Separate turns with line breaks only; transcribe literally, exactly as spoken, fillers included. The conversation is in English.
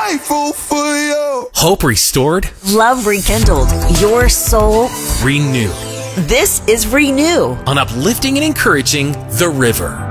grateful for you.
Hope restored.
Love rekindled. Your soul
Renewed.
This is Renew.
On uplifting and encouraging The River.